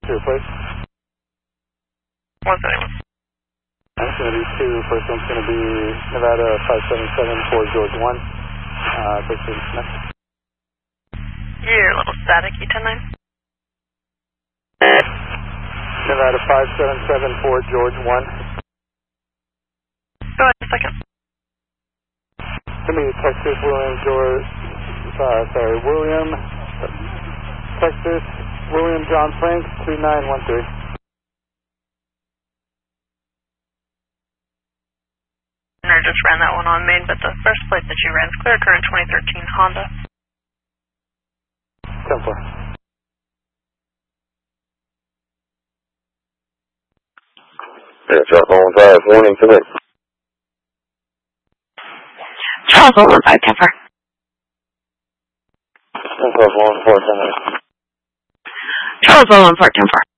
Two, please. 171. That's going to be two. First one's going to be Nevada 577 for George 1. Next. You're a little static, E109. Nevada 577 for George 1. Go ahead a second. To me, Texas, William, Texas, William John Frank, 2913. I just ran that one on main, but the first plate that you ran is clear current 2013 Honda. 10-4. Charles 115, warning to me. Charles 115, 10-4. Charles 114, 10-4. Charles 114, 10-4.